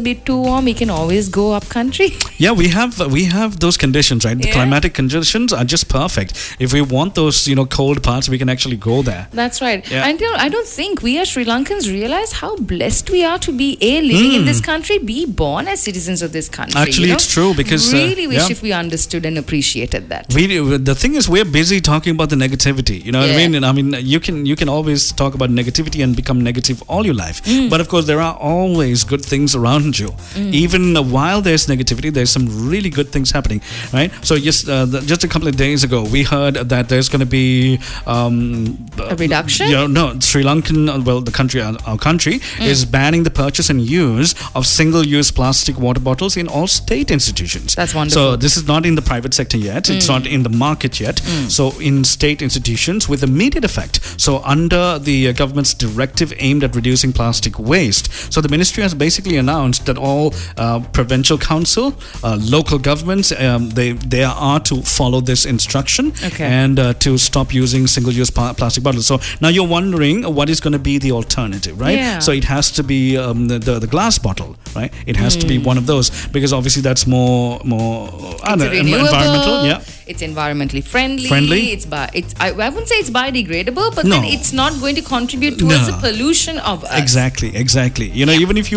be too warm, we can always go up country. Yeah, we have those conditions, right? The climatic conditions are just perfect. If we want those, cold parts, we can actually go there. That's right. Yeah. And I don't think we as Sri Lankans realize how blessed we are to be living in this country, be born as citizens of this country. Actually, it's true because really wish if we understood and appreciated that. The thing is, we're busy talking about the negativity. You know what I mean? I mean, you can always talk about negativity and become negative all your life. But of course, there are always good things around you. Even while there's negativity, there's some really good things happening, right? So just a couple of days ago, we heard that there's going to be a reduction. Sri Lankan, the country, our country, is banning the purchase and use of single-use plastic water bottles in all state institutions. That's wonderful. So this is not in the private sector yet. It's not in the market yet. So in state institutions with immediate effect. So under the government's directive aimed at reducing plastic waste. So the ministry has basically announced that all provincial council, local governments, they are to follow this instruction and to stop using single-use plastic bottles. So now you're wondering what is going to be the alternative, right? Yeah. So it has to be the glass bottle, right? It has to be one of those because obviously that's more environmental. Yeah. It's environmentally friendly. I wouldn't say it's biodegradable, but then it's not going to contribute towards the pollution of us. Exactly. Even if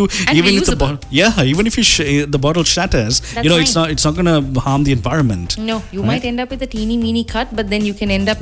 the bottle shatters, it's not going to harm the environment. No, you might end up with a teeny weeny cut, but then you can end up